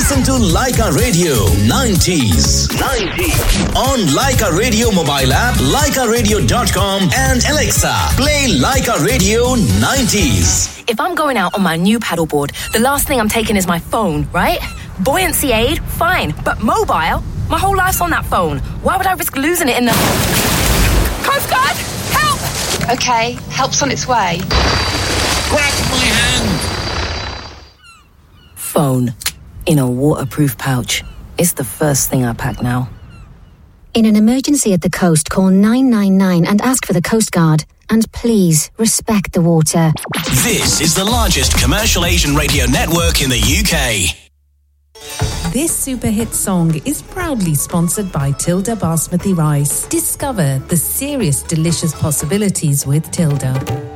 Listen to Leica Radio 90s. On Leica Radio mobile app, leicaradio.com and Alexa, play Leica Radio 90s. If I'm going out on my new paddleboard, the last thing I'm taking is my phone, right? Buoyancy aid, fine. But mobile? My whole life's on that phone. Why would I risk losing it in the... Coast Guard! Help! Okay, help's on its way. Grab my hand! Phone. In a waterproof pouch. It's the first thing I pack now. In an emergency at the coast, call 999 and ask for the Coast Guard. And please, respect the water. This is the largest commercial Asian radio network in the UK. This super hit song is proudly sponsored by Tilda Basmati Rice. Discover the serious delicious possibilities with Tilda.